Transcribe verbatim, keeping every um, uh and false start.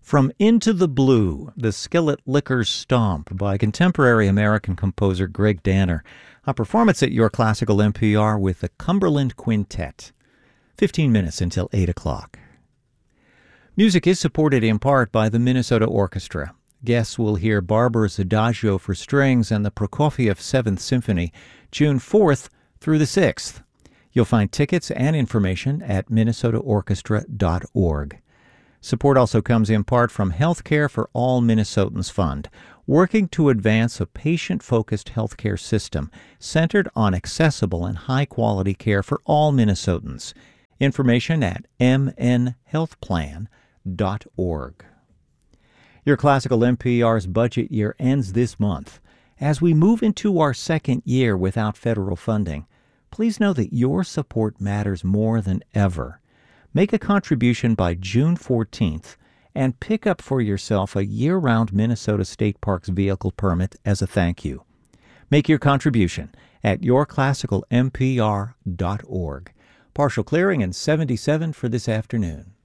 From Into the Blue, the Skillet Lickers Stomp by contemporary American composer Greg Danner, a performance at Your Classical N P R with the Cumberland Quintet. fifteen minutes until eight o'clock. Music is supported in part by the Minnesota Orchestra. Guests will hear Barber's Adagio for Strings and the Prokofiev Seventh Symphony, June fourth through the sixth. You'll find tickets and information at minnesota orchestra dot org. Support also comes in part from Healthcare for All Minnesotans Fund, working to advance a patient-focused healthcare system centered on accessible and high-quality care for all Minnesotans. Information at m n health plan dot org. Your Classical N P R's budget year ends this month. As we move into our second year without federal funding, please know that your support matters more than ever. Make a contribution by June fourteenth and pick up for yourself a year-round Minnesota State Parks vehicle permit as a thank you. Make your contribution at your classical n p r dot org. Partial clearing in seventy-seven for this afternoon.